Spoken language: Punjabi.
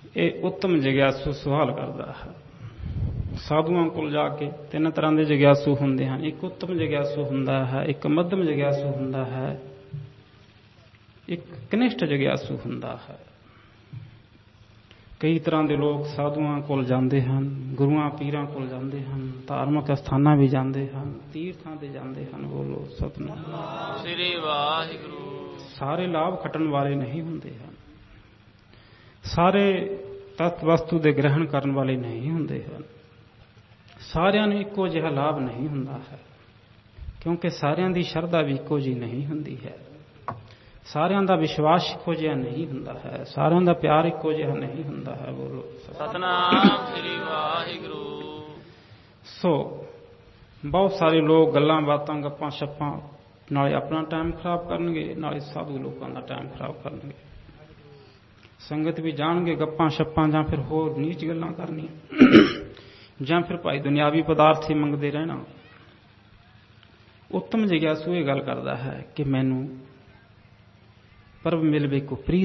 ਇਹ ਉੱਤਮ ਜਗਿਆਸੂ ਸਵਾਲ ਕਰਦਾ ਹੈ। ਸਾਧੂਆਂ ਕੋਲ ਜਾ ਕੇ ਤਿੰਨ ਤਰ੍ਹਾਂ ਦੇ ਜਗਿਆਸੂ ਹੁੰਦੇ ਹਨ। ਇੱਕ ਉੱਤਮ ਜਗਿਆਸੂ ਹੁੰਦਾ ਹੈ, ਇੱਕ ਮੱਧਮ ਜਗਿਆਸੂ ਹੁੰਦਾ ਹੈ, ਇੱਕ ਕਨਿਸ਼ਟ ਜਗਿਆਸੂ ਹੁੰਦਾ ਹੈ। ਕਈ ਤਰ੍ਹਾਂ ਦੇ ਲੋਕ ਸਾਧੂਆਂ ਕੋਲ ਜਾਂਦੇ ਹਨ, ਗੁਰੂਆਂ ਪੀਰਾਂ ਕੋਲ ਜਾਂਦੇ ਹਨ, ਧਾਰਮਿਕ ਸਥਾਨਾਂ ਵੀ ਜਾਂਦੇ ਹਨ, ਤੀਰਥਾਂ ਤੇ ਜਾਂਦੇ ਹਨ। ਬੋਲੋ ਸਤਿਨਾਮ ਸ੍ਰੀ ਵਾਹਿਗੁਰੂ। ਸਾਰੇ ਲਾਭ ਖੱਟਣ ਵਾਲੇ ਨਹੀਂ ਹੁੰਦੇ ਹਨ, ਸਾਰੇ ਤੱਤ ਵਸਤੂ ਦੇ ਗ੍ਰਹਿਣ ਕਰਨ ਵਾਲੇ ਨਹੀਂ ਹੁੰਦੇ ਹਨ, ਸਾਰਿਆਂ ਨੂੰ ਇੱਕੋ ਜਿਹਾ ਲਾਭ ਨਹੀਂ ਹੁੰਦਾ ਹੈ, ਕਿਉਂਕਿ ਸਾਰਿਆਂ ਦੀ ਸ਼ਰਧਾ ਵੀ ਇੱਕੋ ਜਿਹੀ ਨਹੀਂ ਹੁੰਦੀ ਹੈ, ਸਾਰਿਆਂ ਦਾ ਵਿਸ਼ਵਾਸ ਇੱਕੋ ਜਿਹਾ ਨਹੀਂ ਹੁੰਦਾ ਹੈ, ਸਾਰਿਆਂ ਦਾ ਪਿਆਰ ਇੱਕੋ ਜਿਹਾ ਨਹੀਂ ਹੁੰਦਾ ਹੈ। ਬੋਲੋ ਸਤਿਨਾਮ ਸ੍ਰੀ ਵਾਹਿਗੁਰੂ। ਸੋ ਬਹੁਤ ਸਾਰੇ ਲੋਕ ਗੱਲਾਂ ਬਾਤਾਂ ਗੱਪਾਂ ਛੱਪਾਂ ਨਾਲੇ ਆਪਣਾ ਟਾਈਮ ਖਰਾਬ ਕਰਨਗੇ, ਨਾਲੇ ਸਾਧੂ ਲੋਕਾਂ ਦਾ ਟਾਈਮ ਖਰਾਬ ਕਰਨਗੇ। ਸੰਗਤ ਵੀ ਜਾਣਗੇ ਗੱਪਾਂ ਛੱਪਾਂ ਜਾਂ ਫਿਰ ਹੋਰ ਨੀਚ ਗੱਲਾਂ ਕਰਨੀਆਂ, ਜਾਂ ਫਿਰ ਭਾਈ ਦੁਨਿਆਵੀ ਪਦਾਰਥ ਹੀ ਮੰਗਦੇ ਰਹਿਣਾ। ਉੱਤਮ ਜਗਿਆਸੂ ਇਹ ਗੱਲ ਕਰਦਾ ਹੈ ਕਿ ਮੈਨੂੰ ਪਰਬ ਮਿਲਵੇ ਕੋ ਪ੍ਰੀਤ